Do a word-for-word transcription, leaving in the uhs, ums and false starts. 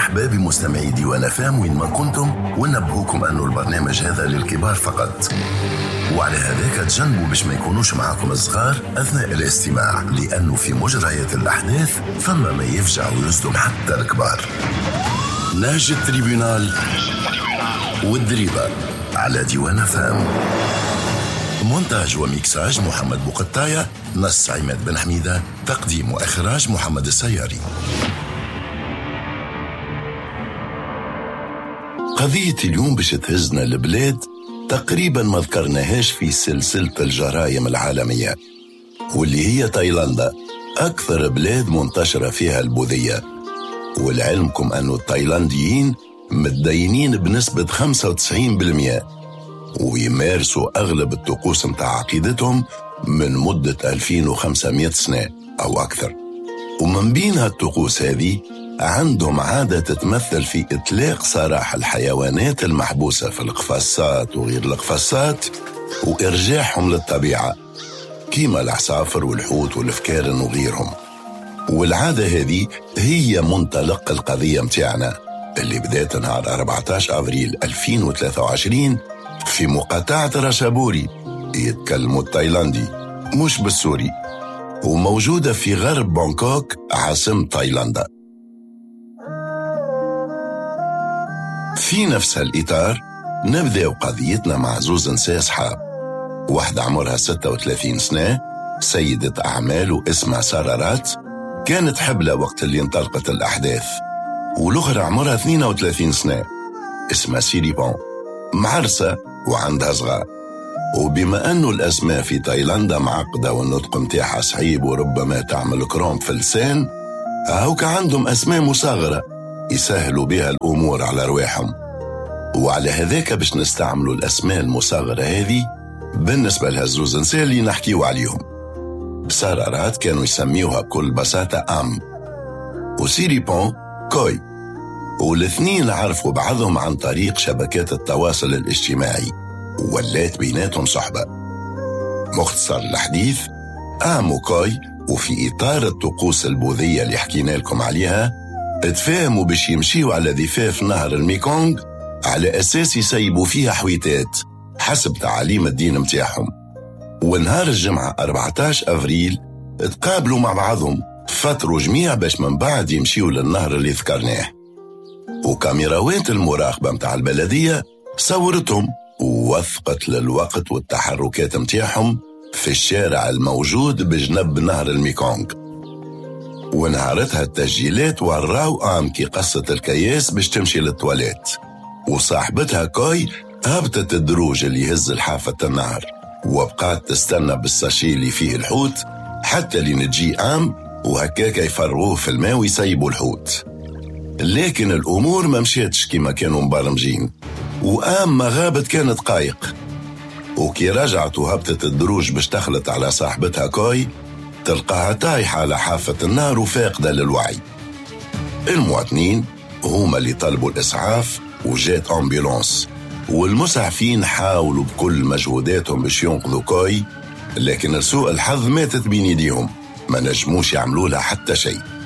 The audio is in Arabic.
أحبابي مستمعي ديوان اف ام وين ما كنتم، ونبهوكم أنه البرنامج هذا للكبار فقط، وعلى هذاك تجنبوا باش ما يكونوش معكم الصغار أثناء الاستماع، لأنه في مجريات الأحداث فما ما يفجع ويصدم حتى الكبار. نهج التريبيونال والدريبة على ديوان اف ام. مونتاج وميكساج محمد بوقطاية، نص عماد بن حميدة، تقديم وإخراج محمد السياري. قضية اليوم باش تهزنا البلاد تقريبا ما ذكرناهاش في سلسلة الجرائم العالمية، واللي هي تايلاندا، أكثر بلاد منتشرة فيها البوذية. ولعلمكم أنه التايلانديين متدينين بنسبة خمسة وتسعين بالمئة، ويمارسوا أغلب الطقوس متاع عقيدتهم من مدة ألفين وخمسمائة سنة أو أكثر. ومن بين هالطقوس هذه عندهم عادة تتمثل في إطلاق سراح الحيوانات المحبوسة في القفصات وغير القفصات وإرجاعهم للطبيعة، كيما العصافر والحوت والفكارن وغيرهم. والعادة هذه هي منطلق القضية متاعنا اللي بدأت نهار أربعة عشر أبريل ألفين وثلاثة وعشرين في مقاطعة راشابوري، يتكلموا التايلاندي مش بالسوري، وموجودة في غرب بانكوك عاصمة تايلاندا. في نفس الإطار نبدأ قضيتنا مع زوز نساء أصحاب، واحدة عمرها ستة وثلاثين سنة، سيدة أعمال واسمها سارارات، كانت حبلة وقت اللي انطلقت الأحداث. والأخرى عمرها اثنين وثلاثين سنة، اسمها سيريبون، معرسة وعندها صغار. وبما أنه الأسماء في تايلاندا معقدة والنطق متاعها صعيب وربما تعمل كروم في اللسان، هاوك عندهم أسماء مصغرة يسهلوا بها الأمور على رواحهم. وعلى هذاك باش نستعملوا الأسماء المصغرة هذه بالنسبة لهالزوز نساء اللي نحكيوا عليهم. سارارات كانوا يسميوها بكل بساطة أم، وسيريبون كوي، والاثنين عرفوا بعضهم عن طريق شبكات التواصل الاجتماعي، ولات بيناتهم صحبة. مختصر الحديث، أم وكوي وفي إطار الطقوس البوذية اللي حكينا لكم عليها اتفاهموا باش يمشيوا على ضفاف نهر الميكونغ على أساس يسيبوا فيها حويتات حسب تعاليم الدين متاعهم. ونهار الجمعة أربعة عشر أبريل اتقابلوا مع بعضهم، فتروا جميع باش من بعد يمشيوا للنهر اللي ذكرناه. وكاميراوات المراقبة متاع البلدية صورتهم ووثقت للوقت والتحركات متاعهم في الشارع الموجود بجنب نهر الميكونغ. ونهارتها التسجيلات وراو آم كي قصت الكياس باش تمشي للتواليت، وصاحبتها كوي هبطت الدروج اللي يهز الحافة النهر وبقات تستنى بالساشي اللي فيه الحوت حتى اللي نجي آم وهكاك يفرغوه في الماء ويسيبوا الحوت. لكن الأمور ما مشيتش كما كانوا مبرمجين، وآم ما غابت كانت قايق. وكي رجعت وهبطت الدروج باش تخلط على صاحبتها كوي تلقاها طايحة على حافة النهر وفاقدة للوعي. المواطنين هما اللي طلبوا الإسعاف وجات أمبيلونس، والمسعفين حاولوا بكل مجهوداتهم باش ينقذوا كوي، لكن لسوء الحظ ماتت بين يديهم، ما نجموش يعملوا لها حتى شيء.